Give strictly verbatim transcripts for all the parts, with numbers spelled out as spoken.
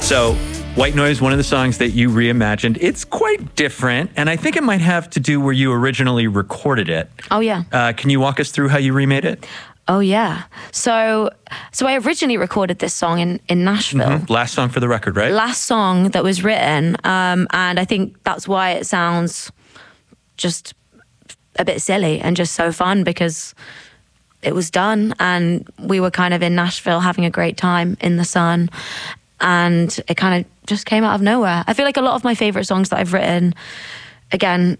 So White Noise, one of the songs that you reimagined, it's quite different. And I think it might have to do where you originally recorded it. Oh, yeah. Uh, can you walk us through how you remade it? Oh, yeah. So so I originally recorded this song in, in Nashville. Mm-hmm. Last song for the record, right? Last song that was written. Um, and I think that's why it sounds just a bit silly and just so fun, because it was done and we were kind of in Nashville having a great time in the sun. And it kind of just came out of nowhere. I feel like a lot of my favorite songs that I've written, again,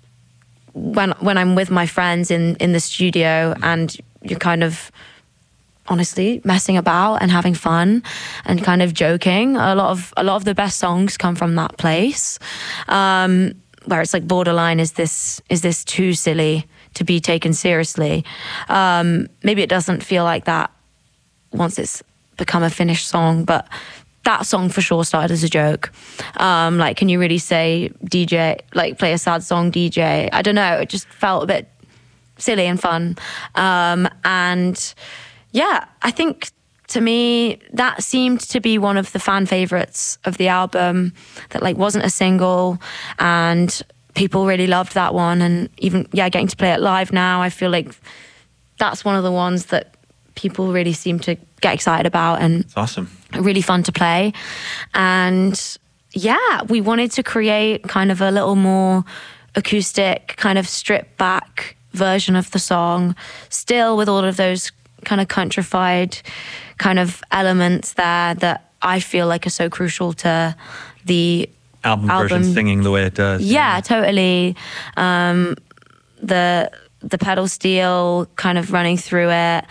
when when I'm with my friends in, in the studio and you're kind of honestly messing about and having fun and kind of joking, a lot of a lot of the best songs come from that place, um, where it's like borderline, is this is this too silly to be taken seriously? Um, maybe it doesn't feel like that once it's become a finished song, but that song for sure started as a joke. Um, like, can you really say D J, like play a sad song D J? I don't know, it just felt a bit silly and fun. Um, and yeah, I think to me, that seemed to be one of the fan favorites of the album that like wasn't a single, and people really loved that one. And even, yeah, getting to play it live now, I feel like that's one of the ones that people really seem to get excited about, and it's awesome. Really fun to play. And yeah, we wanted to create kind of a little more acoustic, kind of stripped back version of the song, still with all of those kind of countrified kind of elements there that I feel like are so crucial to the album, album. version, singing the way it does. Yeah, yeah. Totally. Um, the the pedal steel kind of running through it,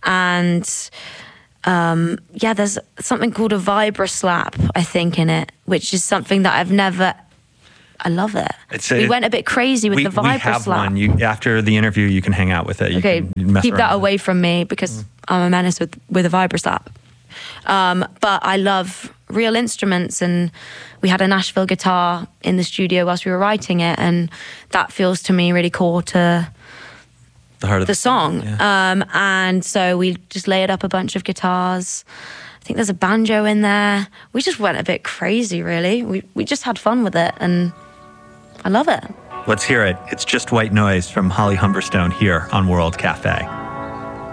and um, yeah, there's something called a vibra slap, I think, in it, which is something that I've never. I love it. It's a, we went a bit crazy with we, the vibra we have slap. One. You, after the interview, you can hang out with it. You okay, can keep that away from me because mm. I'm a menace with, with a vibra slap. Um, but I love real instruments, and we had a Nashville guitar in the studio whilst we were writing it, and that feels to me really core to the heart of the, the song. song. Yeah. Um, and so we just layered up a bunch of guitars. I think there's a banjo in there. We just went a bit crazy, really. We we just had fun with it, and I love it. Let's hear it. It's Just White Noise from Holly Humberstone here on World Cafe.